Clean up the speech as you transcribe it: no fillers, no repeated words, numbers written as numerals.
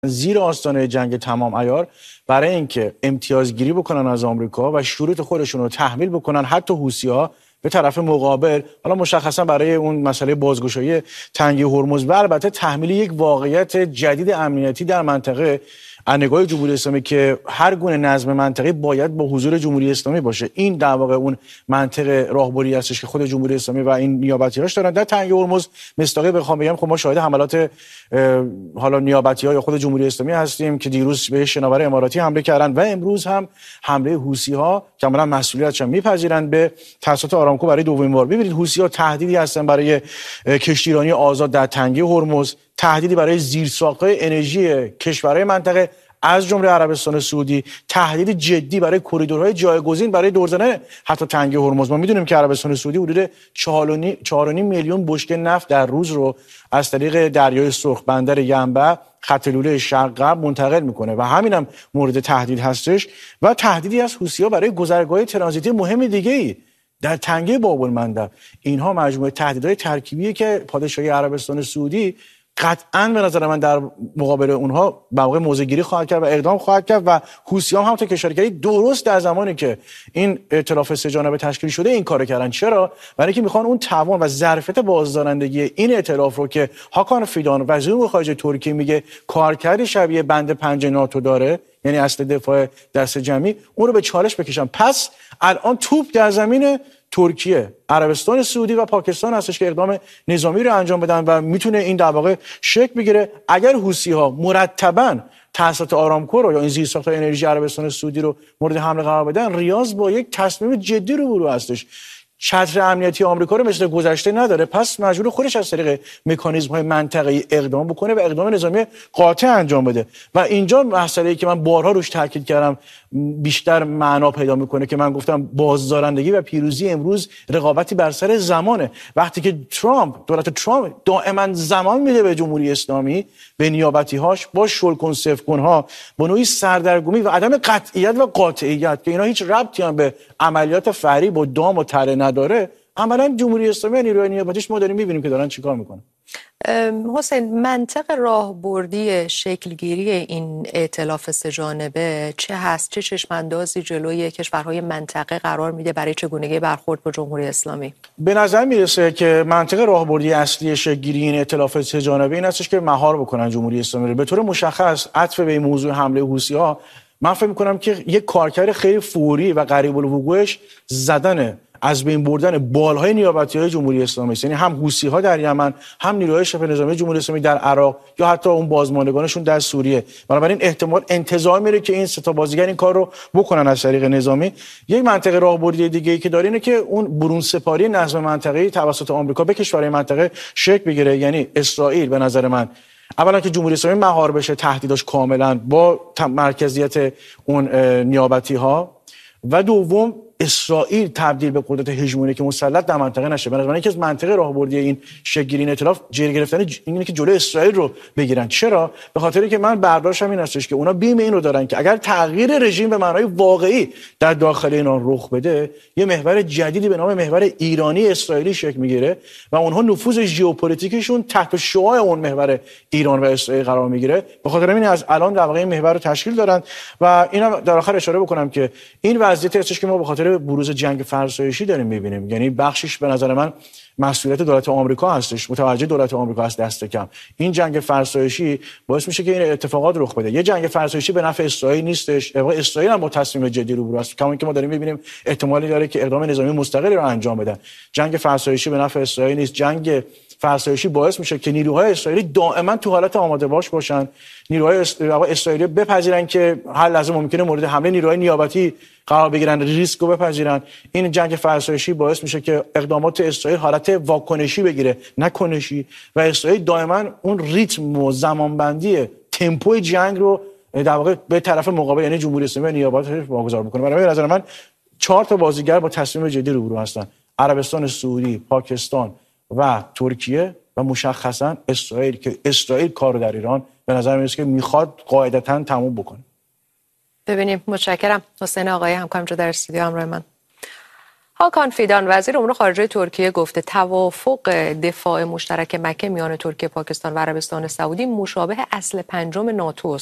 زیر آستانه جنگ تمام عیار برای اینکه امتیازگیری بکنن از آمریکا و شروط خودشون رو تحمیل بکنن حتی حوثی‌ها به طرف مقابل. حالا مشخصا برای اون مسئله بازگشایی تنگه هرمز و البته تحمیل یک واقعیت جدید امنیتی در منطقه از نگاه جمهوری اسلامی که هر گونه نظم منطقی باید با حضور جمهوری اسلامی باشه. این در واقع اون منطق راهبری هستش که خود جمهوری اسلامی و این نیابتی‌هاش دارن در تنگه هرمز. مصداقی بخوام بگم خب ما شاهد حملات حالا نیابتی‌ها یا خود جمهوری اسلامی هستیم که دیروز به شناور اماراتی حمله کردن و امروز هم حمله حوثی‌ها که عملاً مسئولیتش میپذیرند به تأسیسات آرامکو برای دومین بار. ببینید حوثی‌ها تهدیدی هستن برای کشتیرانی آزاد در تنگه هرمز، تهدیدی برای زیرساخت‌های انرژی کشورهای منطقه از جمله عربستان سعودی، تهدید جدی برای کریدورهای جایگزین برای دور زدن حتی تنگه هرمز. ما میدونیم که عربستان سعودی حدود 4.5 میلیون بشکه نفت در روز رو از طریق دریای سرخ بندر ینبع خط لوله شرق غرب منتقل میکنه و همینم مورد تهدید هستش و تهدیدی از حوثی‌ها برای گذرگاه ترانزیتی مهم دیگه‌ای در تنگه باب المندب. اینها مجموعه تهدیدهای ترکیبیه که پادشاهی عربستان سعودی قطعاً به نظر من در مقابل اونها به واقع موضع‌گیری خواهد کرد و اقدام خواهد کرد و حوثی‌ها هم تا که اشاره کردید درست در زمانی که این ائتلاف سه‌جانبه تشکیل شده این کارو کردن. چرا؟ برای اینکه میخوان اون توان و ظرفیت بازدارندگی این ائتلاف رو که هاکان فیدان وزیر امور خارجه ترکیه میگه کارکردی شبیه بند 5 ناتو داره، یعنی اصل دفاع دست جمعی، اون رو به چالش بکشن. پس الان توپ در زمین ترکیه، عربستان سعودی و پاکستان هستش که اقدام نظامی رو انجام بدن و میتونه این در واقع شکل بگیره. اگر حوثی‌ها مرتباً تأسیسات آرامکو رو یا این زیرساخت‌های انرژی عربستان سعودی رو مورد حمله قرار بدن، ریاض با یک تصمیم جدی روبرو هستش. چتر امنیتی آمریکا رو مثل گذشته نداره، پس مجبور خودش از طریق مکانیزم‌های منطقه‌ای اقدام بکنه و اقدام نظامی قاطع انجام بده. و اینجا مسئله‌ای که من بارها روش تاکید کردم بیشتر معنا پیدا میکنه که من گفتم بازدارندگی و پیروزی امروز رقابتی بر سر زمانه. وقتی که دولت ترامپ دائما زمان میده به جمهوری اسلامی، به نیابتی‌هاش، با شلکن سفکن‌ها، با نوعی سردرگمی و عدم قطعیت و قاطعیت که اینا هیچ ربطی هم به عملیات فریب و دام و طره نداره، عملاً جمهوری اسلامی و نیروهای نیابتیش ما داریم می‌بینیم که دارن چیکار میکنن. حسین، منطق راهبردی شکلگیری این ائتلاف سه‌جانبه چه هست؟ چه چشم‌اندازی جلوی کشورهای منطقه قرار میده برای چگونگی برخورد با جمهوری اسلامی؟ به نظر میرسه که منطق راهبردی اصلی شکلگیری این ائتلاف سه‌جانبه این هستش که مهار بکنن جمهوری اسلامی رو. به طور مشخص عطف به این موضوع حمله حوثی‌ها، من فکر می‌کنم که یک کارکرد خیلی فوری و قریب الوقوعش زدن از بین بردن بالهای نیابتی‌های جمهوری اسلامی است. یعنی هم حوثی‌ها در یمن، هم نیروهای شبه نظامی جمهوری اسلامی در عراق یا حتی اون بازماندگانشون در سوریه. بنابراین احتمال انتظار میره که این سه تا بازیگر این کار رو بکنن از طریق نظامی. یک منطقه راهبردی دیگه‌ای که داره اینه که اون برون سپاری نظم منطقه‌ای توسط آمریکا به کشورهای منطقه شکل بگیره. یعنی اسرائیل به نظر من اولا که جمهوری اسلامی مهار بشه، تهدیداش کاملا با مرکزیت اون نیابتی‌ها، و دوم اسرائیل تبدیل به قدرت هژمونیک مسلط در منطقه نشه. بنابراین یکی از منطقه راهبردی این شکل‌گیری ائتلاف جلو گرفتن اینه که جلوی اسرائیل رو بگیرن. چرا؟ به خاطری که من برداشتم این هستش که اونا بیم این رو دارن که اگر تغییر رژیم به معنای واقعی در داخل اینا رخ بده، یه محور جدیدی به نام محور ایرانی اسرائیلی شکل میگیره و اونها نفوذ ژئوپلیتیکشون تحت شعاع اون محور ایران و اسرائیل قرار میگیره. به خاطر همین از الان در واقع این محور رو تشکیل دادن و اینا در آخر اشاره بکنم که این وضعیتی هستش که ما به خاطر بروز جنگ فرسایشی داریم می‌بینیم. یعنی بخشش به نظر من مسئولیت دولت آمریکا هستش، متوجه دولت آمریکا هست دست کم. این جنگ فرسایشی باعث میشه که این اتفاقات رخ بده. یه جنگ فرسایشی به نفع اسرائیل نیستش، اسرائیل هم با تصمیم جدی روبرو است. کما اینکه ما داریم می‌بینیم احتمالی داره که اقدام نظامی مستقلی رو انجام بدن. جنگ فرسایشی به نفع اسرائیل نیست. جنگ فرسایشی باعث میشه که نیروهای اسرائیلی دائما تو حالت آماده باش باشن. نیروهای اسرائیلی بپذیرن که هر لحظه ممکنه مورد حمله نیروهای نیابتی قرار بگیرن، ریسک رو بپذیرن. این جنگ فرسایشی باعث میشه که اقدامات اسرائیل حالت واکنشی بگیره، نه کنشی، و اسرائیل دائما اون ریتم و زمانبندی تمپوی جنگ رو در واقع به طرف مقابل یعنی جمهوری اسلامی و نیابتیش واگذار بکنه. برای نظر من 4 تا بازیگر با تصمیم جدی روبرو هستن: عربستان سعودی، پاکستان و ترکیه و مشخصا اسرائیل، که اسرائیل کارو در ایران به نظر میاد که میخواد قاعدتاً تموم بکنه. ببینیم. متشکرم. حسین آقای همکارم در استودیو همراه من. هاکان فیدان وزیر امور خارجه ترکیه گفته توافق دفاع مشترک مکه میان ترکیه، پاکستان و عربستان سعودی مشابه اصل پنجم ناتو